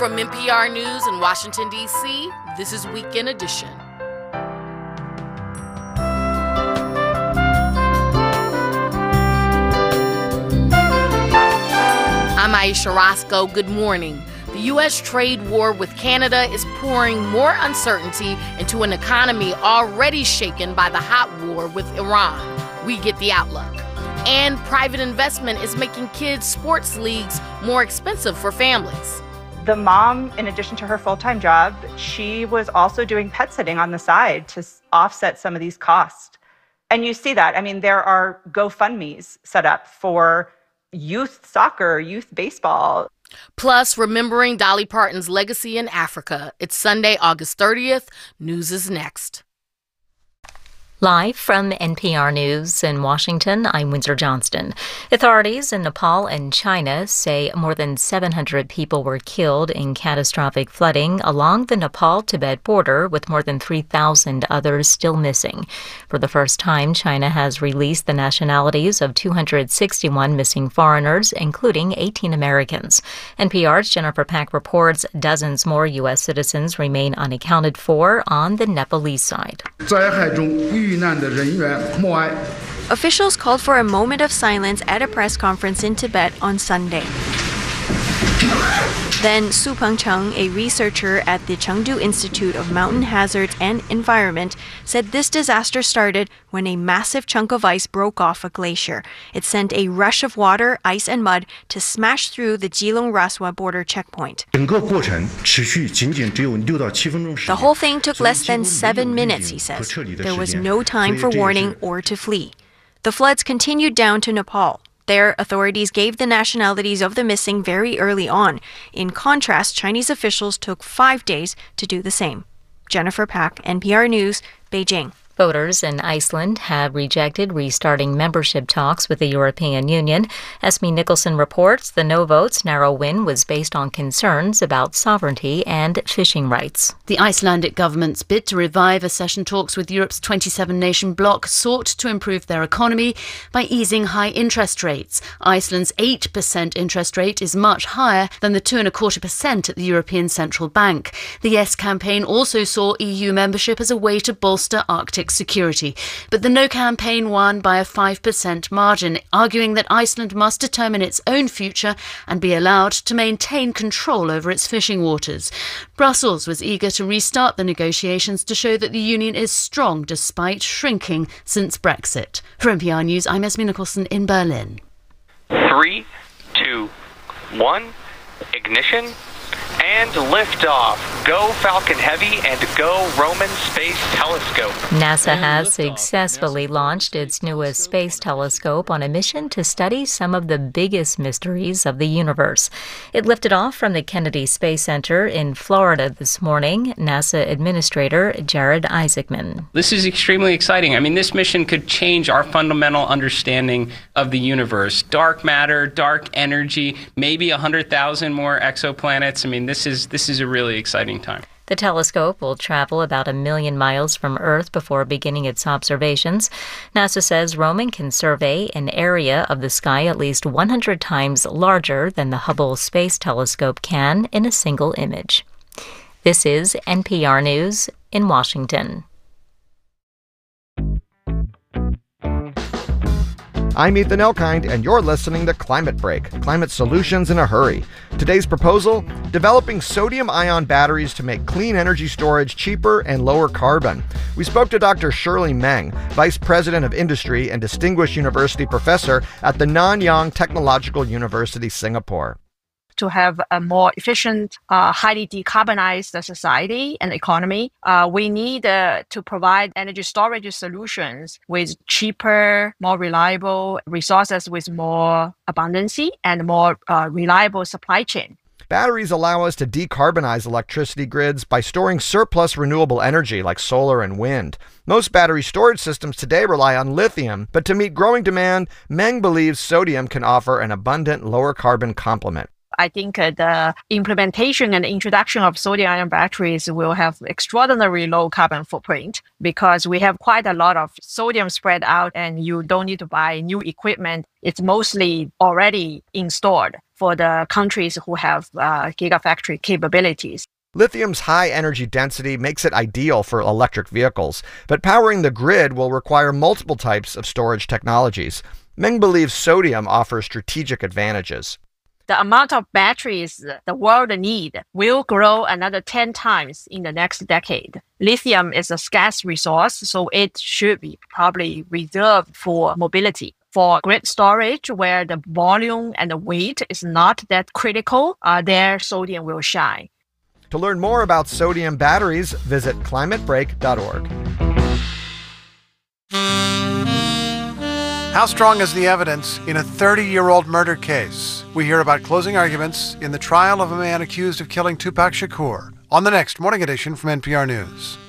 From NPR News in Washington, D.C., this is Weekend Edition. I'm Aisha Roscoe. Good morning. The U.S. trade war with Canada is pouring more uncertainty into an economy already shaken by the hot war with Iran. We get the outlook. And private investment is making kids' sports leagues more expensive for families. The mom, in addition to her full-time job, she was also doing pet sitting on the side to offset some of these costs. And you see that. I mean, there are GoFundMes set up for youth soccer, youth baseball. Plus, remembering Dolly Parton's legacy in Africa. It's Sunday, August 30th. News is next. Live from NPR News in Washington, I'm Windsor Johnston. Authorities in Nepal and China say more than 700 people were killed in catastrophic flooding along the Nepal-Tibet border, with more than 3,000 others still missing. For the first time, China has released the nationalities of 261 missing foreigners, including 18 Americans. NPR's Jennifer Pack reports dozens more U.S. citizens remain unaccounted for on the Nepalese side. Officials called for a moment of silence at a press conference in Tibet on Sunday. Then Su Pengcheng, a researcher at the Chengdu Institute of Mountain Hazards and Environment, said this disaster started when a massive chunk of ice broke off a glacier. It sent a rush of water, ice, and mud to smash through the Jilong-Raswa border checkpoint. The whole thing took less than 7 minutes, he says. There was no time for warning or to flee. The floods continued down to Nepal. There, authorities gave the nationalities of the missing very early on. In contrast, Chinese officials took 5 days to do the same. Jennifer Pack, NPR News, Beijing. Voters in Iceland have rejected restarting membership talks with the European Union. Esme Nicholson reports the no vote's narrow win was based on concerns about sovereignty and fishing rights. The Icelandic government's bid to revive accession talks with Europe's 27-nation bloc sought to improve their economy by easing high interest rates. Iceland's 8% interest rate is much higher than the 2.25% at the European Central Bank. The Yes campaign also saw EU membership as a way to bolster Arctic security, but the No campaign won by a 5% margin, arguing that Iceland must determine its own future and be allowed to maintain control over its fishing waters. Brussels was eager to restart the negotiations to show that the union is strong despite shrinking since Brexit. For NPR News, I'm Esme Nicholson in Berlin. 3, 2, 1, ignition. And liftoff. Go Falcon Heavy and go Roman Space Telescope. NASA has successfully launched its newest space telescope on a mission to study some of the biggest mysteries of the universe. It lifted off from the Kennedy Space Center in Florida this morning. NASA Administrator Jared Isaacman. This is extremely exciting. I mean, this mission could change our fundamental understanding of the universe. Dark matter, dark energy, maybe 100,000 more exoplanets. I mean, this is a really exciting time. The telescope will travel about 1 million miles from Earth before beginning its observations. NASA says Roman can survey an area of the sky at least 100 times larger than the Hubble Space Telescope can in a single image. This is NPR News in Washington. I'm Ethan Elkind, and you're listening to Climate Break, climate solutions in a hurry. Today's proposal, developing sodium-ion batteries to make clean energy storage cheaper and lower carbon. We spoke to Dr. Shirley Meng, Vice President of Industry and Distinguished University Professor at the Nanyang Technological University, Singapore. To have a more efficient, highly decarbonized society and economy, we need to provide energy storage solutions with cheaper, more reliable resources with more abundancy and more reliable supply chain. Batteries allow us to decarbonize electricity grids by storing surplus renewable energy like solar and wind. Most battery storage systems today rely on lithium, but to meet growing demand, Meng believes sodium can offer an abundant lower carbon complement. I think the implementation and introduction of sodium-ion batteries will have extraordinarily low carbon footprint because we have quite a lot of sodium spread out and you don't need to buy new equipment. It's mostly already installed for the countries who have gigafactory capabilities. Lithium's high energy density makes it ideal for electric vehicles, but powering the grid will require multiple types of storage technologies. Meng believes sodium offers strategic advantages. The amount of batteries the world needs will grow another 10 times in the next decade. Lithium is a scarce resource, so it should be probably reserved for mobility. For grid storage, where the volume and the weight is not that critical, there sodium will shine. To learn more about sodium batteries, visit climatebreak.org. How strong is the evidence in a 30-year-old murder case? We hear about closing arguments in the trial of a man accused of killing Tupac Shakur on the next Morning Edition from NPR News.